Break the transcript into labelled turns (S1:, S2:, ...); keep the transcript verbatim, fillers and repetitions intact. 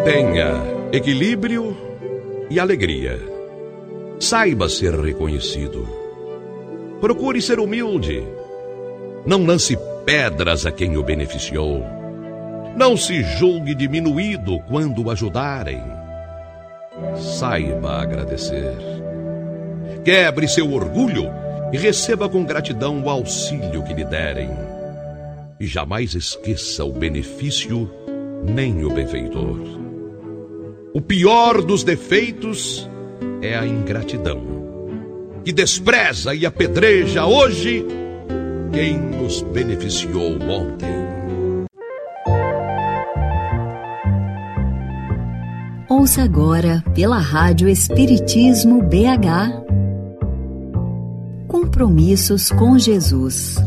S1: Tenha equilíbrio e alegria. Saiba ser reconhecido. Procure ser humilde. Não lance pedras a quem o beneficiou. Não se julgue diminuído quando o ajudarem. Saiba agradecer. Quebre seu orgulho e receba com gratidão o auxílio que lhe derem. E jamais esqueça o benefício nem o benfeitor. O pior dos defeitos é a ingratidão, que despreza e apedreja hoje quem nos beneficiou ontem.
S2: Ouça agora pela Rádio Espiritismo B H. Compromissos com Jesus.